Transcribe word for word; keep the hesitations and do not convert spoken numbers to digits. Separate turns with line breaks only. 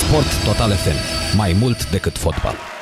Sport Total F M. Mai mult decât fotbal.